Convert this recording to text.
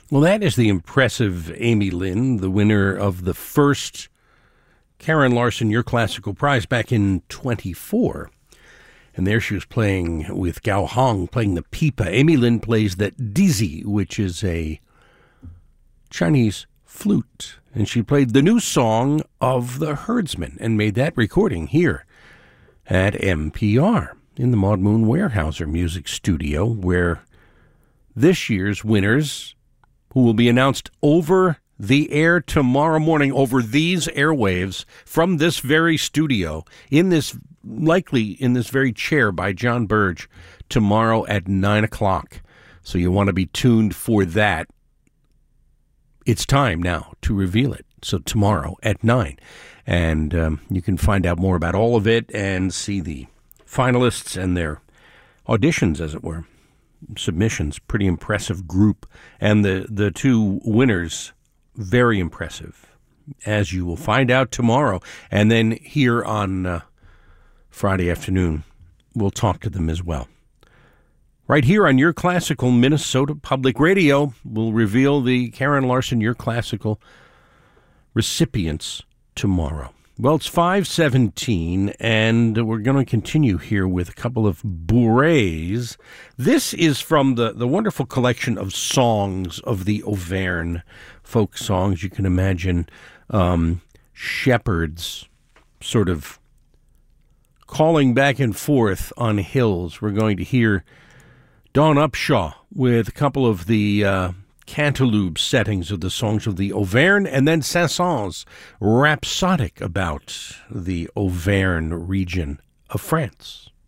Well, that is the impressive Amy Lynn, the winner of the first Karen Larson Your Classical Prize back in 24. And there she was playing with Gao Hong, playing the pipa. Amy Lynn plays that dizi, which is a Chinese flute. And she played the new song of the Herdsman and made that recording here at NPR in the Maud Moon Weyerhaeuser Music Studio, where this year's winners, who will be announced over the air tomorrow morning over these airwaves from this very studio, likely in this very chair by John Burge, tomorrow at 9 o'clock. So you want to be tuned for that. It's time now to reveal it. So tomorrow at 9. And you can find out more about all of it and see the finalists and their auditions, as it were. Submissions, pretty impressive group, and the two winners, very impressive, as you will find out tomorrow. And then here on Friday afternoon, we'll talk to them as well. Right here on Your Classical Minnesota Public Radio, we'll reveal the Karen Larson Your Classical recipients tomorrow. Well, it's 5:17, and we're going to continue here with a couple of bourrées. This is from the wonderful collection of songs of the Auvergne, folk songs. You can imagine shepherds sort of calling back and forth on hills. We're going to hear Dawn Upshaw with a couple of the Cantilupe settings of the songs of the Auvergne, and then Saint-Saëns, rhapsodic about the Auvergne region of France.